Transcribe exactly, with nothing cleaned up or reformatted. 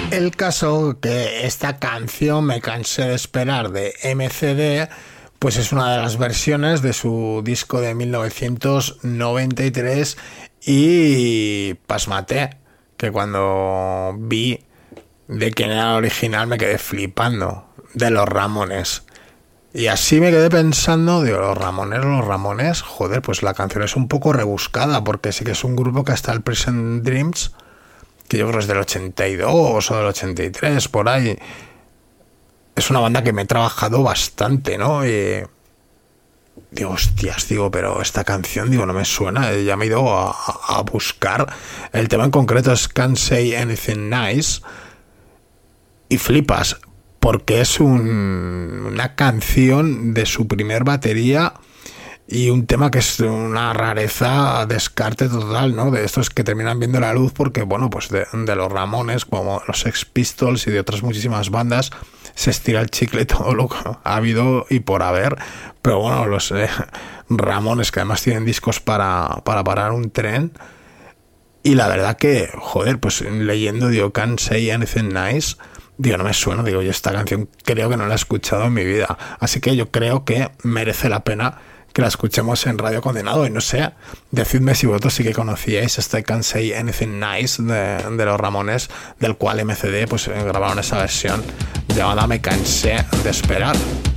El caso que esta canción Me cansé de esperar de M C D, pues es una de las versiones de su disco de mil novecientos noventa y tres y pasmate, que cuando vi de quién era el original me quedé flipando, de los Ramones. Y así me quedé pensando, digo, los Ramones, los Ramones, joder, pues la canción es un poco rebuscada, porque sí que es un grupo que hasta el Present Dreams, que yo creo que es del ochenta y dos o del ochenta y tres, por ahí. Es una banda que me he trabajado bastante, ¿no? Y digo, hostias, digo, pero esta canción, digo, no me suena. Ya me he ido a, a buscar. El tema en concreto es Can't Say Anything Nice. Y flipas, porque es un, una canción de su primer batería y un tema que es una rareza, descarte total, ¿no? De estos que terminan viendo la luz porque, bueno, pues de, de los Ramones, como los Sex Pistols y de otras muchísimas bandas, se estira el chicle todo lo que ha habido y por haber. Pero bueno, los eh, Ramones, que además tienen discos para, para parar un tren. Y la verdad que, joder, pues leyendo, digo, Can't Say Anything Nice, digo, no me suena, digo, yo esta canción creo que no la he escuchado en mi vida. Así que yo creo que merece la pena que la escuchemos en Radio Condenado. Y no sé, decidme si vosotros sí que conocíais este Can't Say Anything Nice de, de los Ramones, del cual M C D pues grabaron esa versión llamada Me cansé de esperar.